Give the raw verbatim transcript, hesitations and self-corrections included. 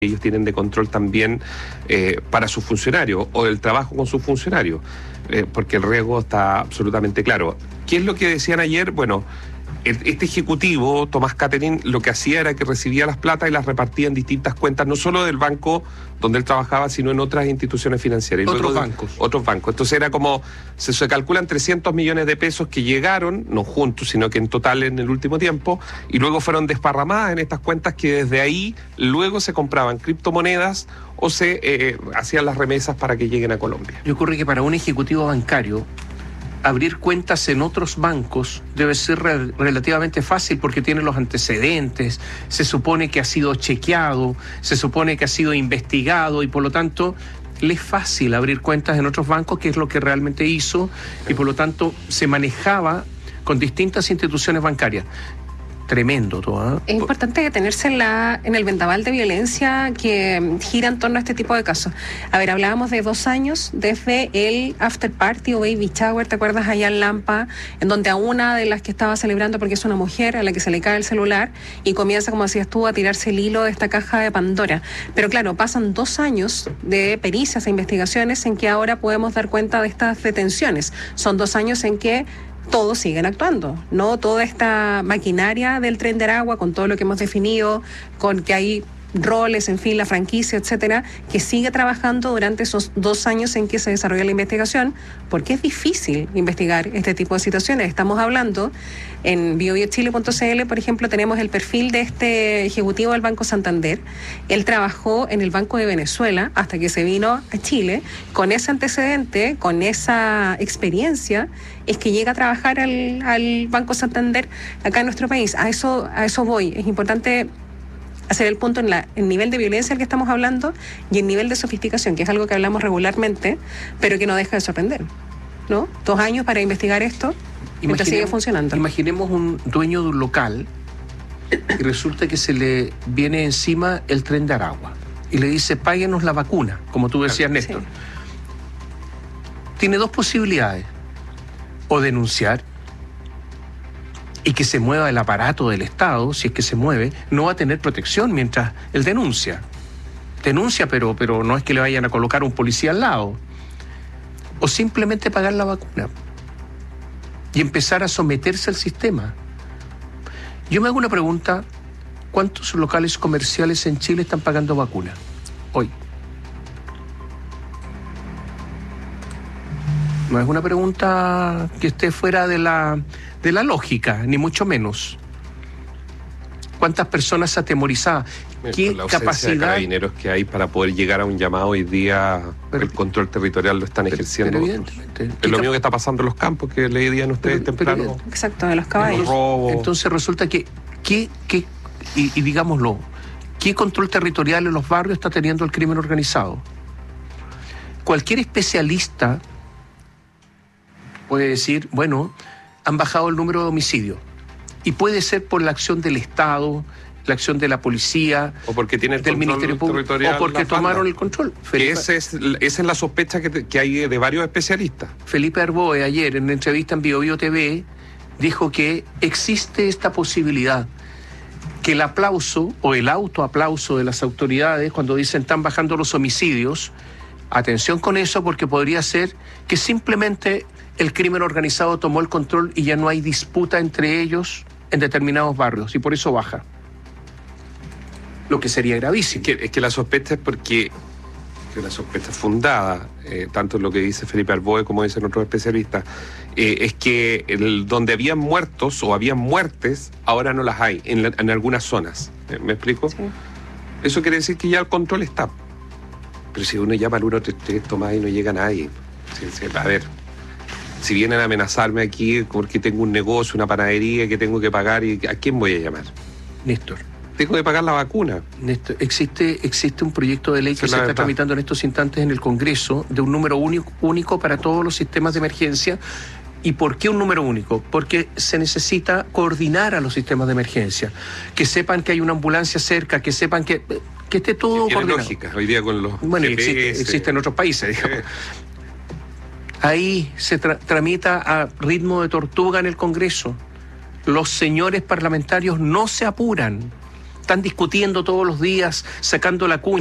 ellos tienen de control también eh, para sus funcionarios o el trabajo con sus funcionarios, eh, porque el riesgo está absolutamente claro. ¿Qué es lo que decían ayer? Bueno, este ejecutivo, Tomás Catherine, lo que hacía era que recibía las plata y las repartía en distintas cuentas, no solo del banco donde él trabajaba, sino en otras instituciones financieras. Y otros luego, bancos. Otros bancos. Entonces era como, se, se calculan trescientos millones de pesos que llegaron, no juntos, sino que en total en el último tiempo, y luego fueron desparramadas en estas cuentas que desde ahí luego se compraban criptomonedas o se eh, hacían las remesas para que lleguen a Colombia. Y ocurre que para un ejecutivo bancario, abrir cuentas en otros bancos debe ser re- relativamente fácil porque tiene los antecedentes, se supone que ha sido chequeado, se supone que ha sido investigado y por lo tanto le es fácil abrir cuentas en otros bancos, que es lo que realmente hizo, y por lo tanto se manejaba con distintas instituciones bancarias. Tremendo todo, ¿eh? Es importante detenerse en, la, en el vendaval de violencia que gira en torno a este tipo de casos. A ver, hablábamos de dos años desde el after party o baby shower, ¿te acuerdas? Allá en Lampa, en donde a una de las que estaba celebrando, porque es una mujer a la que se le cae el celular y comienza, como decías tú, a tirarse el hilo de esta caja de Pandora. Pero claro, pasan dos años de pericias e investigaciones en que ahora podemos dar cuenta de estas detenciones. Son dos años en que todos siguen actuando, ¿no? Toda esta maquinaria del Tren de Aragua, con todo lo que hemos definido, con que hay roles, en fin, la franquicia, etcétera, que sigue trabajando durante esos dos años en que se desarrolla la investigación, porque es difícil investigar este tipo de situaciones. Estamos hablando, en bio bio chile punto c l, por ejemplo, tenemos el perfil de este ejecutivo del Banco Santander. Él trabajó en el Banco de Venezuela hasta que se vino a Chile. Con ese antecedente, con esa experiencia, es que llega a trabajar al, al Banco Santander acá en nuestro país. A eso, a eso voy. Es importante hacer el punto en la, el nivel de violencia del que estamos hablando y el nivel de sofisticación, que es algo que hablamos regularmente, pero que no deja de sorprender, ¿no? Dos años para investigar esto, mientras sigue funcionando. Imaginemos un dueño de un local y resulta que se le viene encima el Tren de Aragua y le dice, páguenos la vacuna, como tú decías, Néstor. Sí. Tiene dos posibilidades: o denunciar y que se mueva el aparato del Estado. Si es que se mueve, no va a tener protección mientras él denuncia. Denuncia, pero, pero no es que le vayan a colocar un policía al lado. O simplemente pagar la vacuna y empezar a someterse al sistema. Yo me hago una pregunta: ¿cuántos locales comerciales en Chile están pagando vacuna hoy? No es una pregunta que esté fuera de la, de la lógica, ni mucho menos. ¿Cuántas personas atemorizadas? ¿Qué la capacidad de carabineros que hay para poder llegar a un llamado hoy día? Pero, el control territorial lo están ejerciendo. Pero evidentemente. Es lo mismo que está pasando en los campos, que leían ustedes pero, temprano. Pero, exacto, de los caballos. Robo. Entonces resulta que, que, que y, y digámoslo, ¿qué control territorial en los barrios está teniendo el crimen organizado? Cualquier especialista puede decir, bueno, han bajado el número de homicidios. Y puede ser por la acción del Estado, la acción de la policía, o porque tiene el del Ministerio Público, o porque tomaron el control. Felipe, ese es, esa es la sospecha que, te, que hay de varios especialistas. Felipe Arboe ayer en una entrevista en Bio Bio T V dijo que existe esta posibilidad, que el aplauso o el autoaplauso de las autoridades cuando dicen están bajando los homicidios, atención con eso, porque podría ser que simplemente el crimen organizado tomó el control y ya no hay disputa entre ellos en determinados barrios y por eso baja. Lo que sería gravísimo. Es que, es que la sospecha es porque que la sospecha fundada, eh, tanto en lo que dice Felipe Arboe como dicen otros especialistas, eh, es que el, donde habían muertos o habían muertes, ahora no las hay en, la, en algunas zonas. ¿Me explico? Sí. Eso quiere decir que ya el control está. Pero si uno llama al uno tres tres, Tomás, y no llega nadie. Sí, sí, a ver, si vienen a amenazarme aquí porque tengo un negocio, una panadería que tengo que pagar, ¿y a quién voy a llamar? Néstor. Tengo que pagar la vacuna. Néstor, existe, existe un proyecto de ley que se está tramitando en estos instantes en el Congreso de un número único, único para todos los sistemas de emergencia. ¿Y por qué un número único? Porque se necesita coordinar a los sistemas de emergencia. Que sepan que hay una ambulancia cerca, que sepan que, que esté todo que coordinado. Lógica, hoy día con los bueno, G P S. Existe, existe en otros países, digamos. Sí. Ahí se tra- tramita a ritmo de tortuga en el Congreso. Los señores parlamentarios no se apuran. Están discutiendo todos los días, sacando la cuña.